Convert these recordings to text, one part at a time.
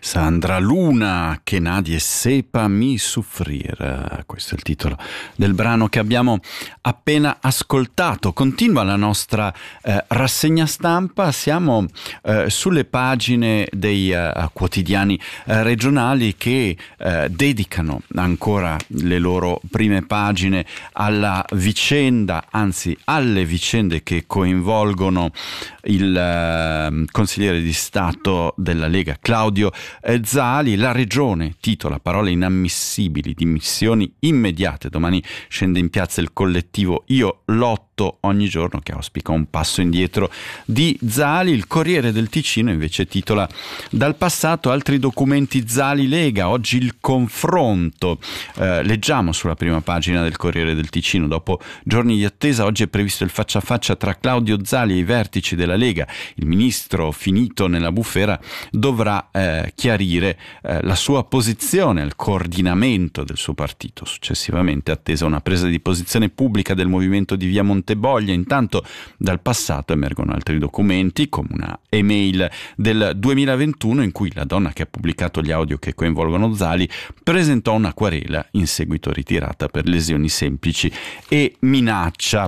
Sandra Luna, che nadie sepa mi soffrir. Questo è il titolo del brano che abbiamo appena ascoltato. Continua la nostra rassegna stampa. Siamo sulle pagine dei quotidiani regionali che dedicano ancora le loro prime pagine alla vicenda, anzi alle vicende che coinvolgono il consigliere di Stato della Lega Claudio Zali. La regione titola parole inammissibili, dimissioni immediate. Domani scende in piazza il collettivo Io lotto ogni giorno, che auspica un passo indietro di Zali. Il Corriere del Ticino invece titola dal passato altri documenti Zali Lega, oggi il confronto. Leggiamo sulla prima pagina del Corriere del Ticino: dopo giorni di attesa oggi è previsto il faccia a faccia tra Claudio Zali e i vertici della Lega. Il ministro, finito nella bufera, dovrà chiarire la sua posizione al coordinamento del suo partito. Successivamente attesa una presa di posizione pubblica del movimento di via Monteboglia. Intanto dal passato emergono altri documenti, come una email del 2021 in cui la donna che ha pubblicato gli audio che coinvolgono Zali presentò una querela, in seguito ritirata per lesioni semplici e minaccia.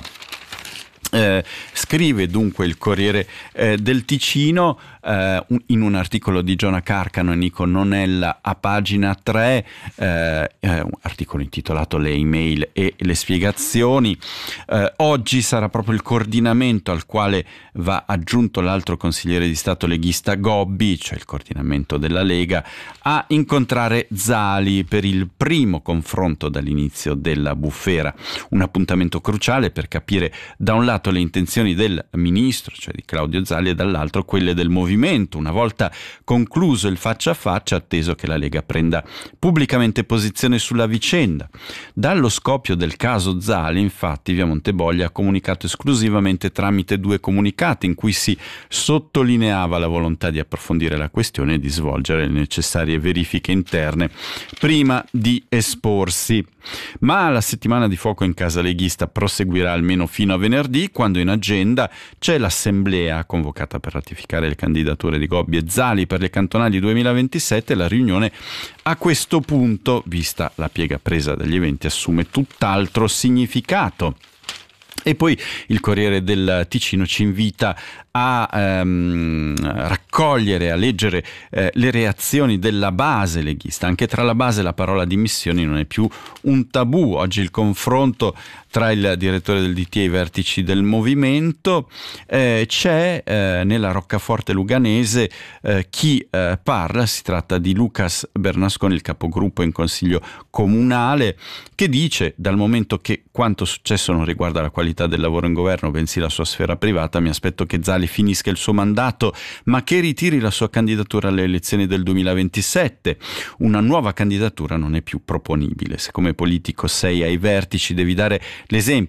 Scrive dunque il Corriere del Ticino in un articolo di Giona Carcano e Nico Nonella a pagina 3, un articolo intitolato Le email e le spiegazioni. Oggi sarà proprio il coordinamento al quale va aggiunto l'altro consigliere di Stato leghista Gobbi, cioè il coordinamento della Lega, a incontrare Zali per il primo confronto dall'inizio della bufera. Un appuntamento cruciale per capire da un lato le intenzioni del ministro, cioè di Claudio Zali, e dall'altro quelle del movimento. Una volta concluso il faccia a faccia, atteso che la Lega prenda pubblicamente posizione sulla vicenda. Dallo scoppio del caso Zali, infatti, via Monteboglia ha comunicato esclusivamente tramite due comunicati in cui si sottolineava la volontà di approfondire la questione e di svolgere le necessarie verifiche interne prima di esporsi. Ma la settimana di fuoco in casa leghista proseguirà almeno fino a venerdì, quando in agenda c'è l'assemblea convocata per ratificare le candidature di Gobbi e Zali per le cantonali 2027. La riunione a questo punto, vista la piega presa dagli eventi, assume tutt'altro significato. E poi il Corriere del Ticino ci invita a raccogliere, a leggere le reazioni della base leghista. Anche tra la base la parola dimissioni non è più un tabù. Oggi il confronto tra il direttore del DT e i vertici del movimento. C'è nella roccaforte luganese chi parla. Si tratta di Lucas Bernasconi, il capogruppo in consiglio comunale, che dice: dal momento che quanto successo non riguarda la qualità del lavoro in governo, bensì la sua sfera privata, mi aspetto che Zali finisca il suo mandato, ma che ritiri la sua candidatura alle elezioni del 2027. Una nuova candidatura non è più proponibile. Se come politico sei ai vertici devi dare l'esempio